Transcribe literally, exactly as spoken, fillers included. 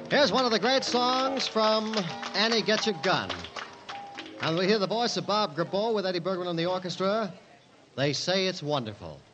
Here's one of the great songs from Annie Get Your Gun. And we hear the voice of Bob Grabau with Eddie Bergman on the orchestra. They say it's wonderful.